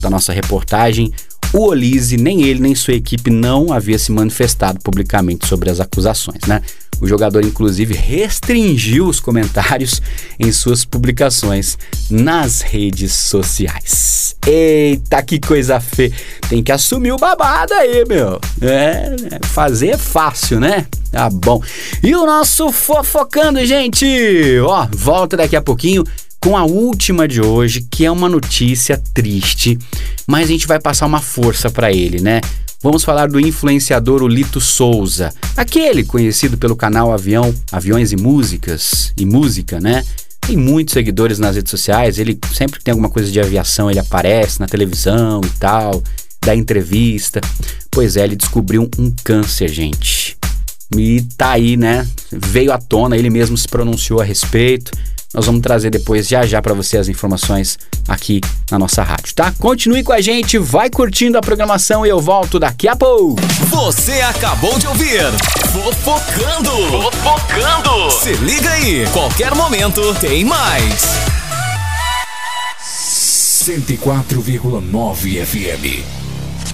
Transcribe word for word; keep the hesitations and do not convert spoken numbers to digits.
da nossa reportagem, o Olise, nem ele nem sua equipe não havia se manifestado publicamente sobre as acusações, né? O jogador, inclusive, restringiu os comentários em suas publicações nas redes sociais. Eita, que coisa feia! Tem que assumir o babado aí, meu. É, fazer é fácil, né? Tá bom. E o nosso Fofocando, gente? Ó, volta daqui a pouquinho com a última de hoje, que é uma notícia triste, mas a gente vai passar uma força pra ele, né? Vamos falar do influenciador Lito Souza, aquele conhecido pelo canal Avião, Aviões e Músicas, e Música, né? Tem muitos seguidores nas redes sociais, ele sempre que tem alguma coisa de aviação, ele aparece na televisão e tal, dá entrevista. Pois é, ele descobriu um câncer, gente. E tá aí, né? Veio à tona, ele mesmo se pronunciou a respeito. Nós vamos trazer depois, já já, para você as informações aqui na nossa rádio, tá? Continue com a gente, vai curtindo a programação e eu volto daqui a pouco. Você acabou de ouvir Fofocando. Fofocando. Se liga aí, qualquer momento tem mais. cento e quatro vírgula nove F M.